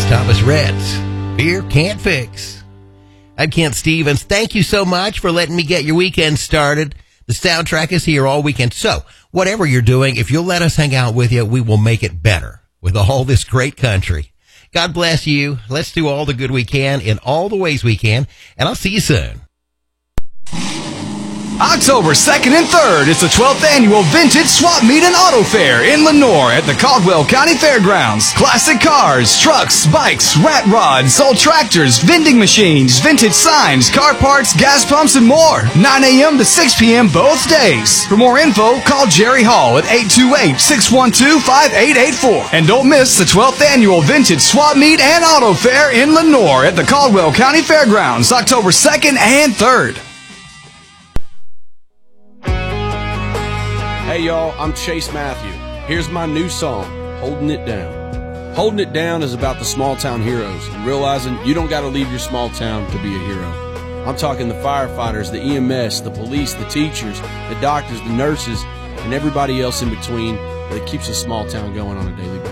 Thomas Rhett's Fear Can't Fix. I'm Kent Stevens. Thank you so much for letting me get your weekend started. The soundtrack is here all weekend. So, whatever you're doing, if you'll let us hang out with you, we will make it better with all this great country. God bless you. Let's do all the good we can in all the ways we can, and I'll see you soon. October 2nd and 3rd, it's the 12th annual Vintage Swap Meet and Auto Fair in Lenoir at the Caldwell County Fairgrounds. Classic cars, trucks, bikes, rat rods, old tractors, vending machines, vintage signs, car parts, gas pumps, and more. 9 a.m. to 6 p.m. both days. For more info, call Jerry Hall at 828-612-5884. And don't miss the 12th annual Vintage Swap Meet and Auto Fair in Lenoir at the Caldwell County Fairgrounds, October 2nd and 3rd. Hey y'all, I'm Chase Matthew. Here's my new song, Holding It Down. Holding It Down is about the small town heroes and realizing you don't got to leave your small town to be a hero. I'm talking the firefighters, the EMS, the police, the teachers, the doctors, the nurses, and everybody else in between that keeps a small town going on a daily basis.